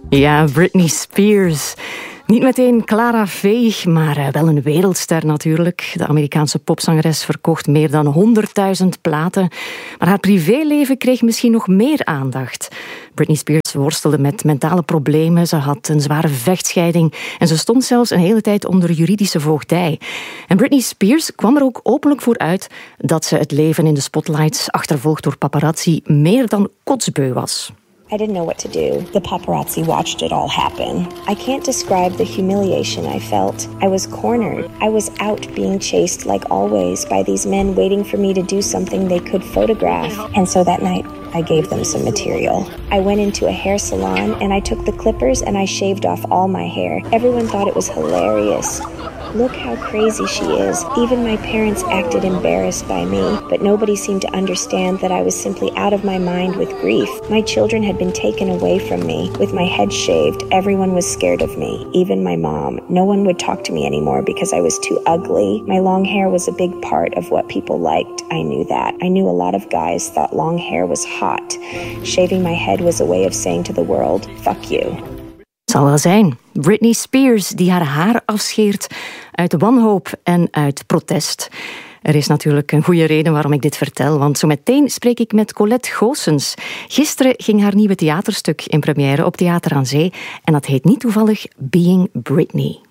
Ja, Britney Spears. Niet meteen Clara Veeg, maar wel een wereldster natuurlijk. De Amerikaanse popzangeres verkocht meer dan 100.000 platen. Maar haar privéleven kreeg misschien nog meer aandacht. Britney Spears worstelde met mentale problemen. Ze had een zware vechtscheiding. En ze stond zelfs een hele tijd onder juridische voogdij. En Britney Spears kwam er ook openlijk voor uit dat ze het leven in de spotlights, achtervolgd door paparazzi, meer dan kotsbeu was. I didn't know what to do. The paparazzi watched it all happen. I can't describe the humiliation I felt. I was cornered. I was out being chased like always by these men waiting for me to do something they could photograph. And so that night, I gave them some material. I went into a hair salon and I took the clippers and I shaved off all my hair. Everyone thought it was hilarious. Look how crazy she is. Even my parents acted embarrassed by me, but nobody seemed to understand that I was simply out of my mind with grief. My children had been taken away from me. With my head shaved, everyone was scared of me, even my mom. No one would talk to me anymore because I was too ugly. My long hair was a big part of what people liked. I knew that. I knew a lot of guys thought long hair was hot. Shaving my head was a way of saying to the world, fuck you. Zal wel zijn. Britney Spears die haar afscheert uit wanhoop en uit protest. Er is natuurlijk een goede reden waarom ik dit vertel, want zo meteen spreek ik met Colette Goossens. Gisteren ging haar nieuwe theaterstuk in première op Theater aan Zee en dat heet niet toevallig Being Britney.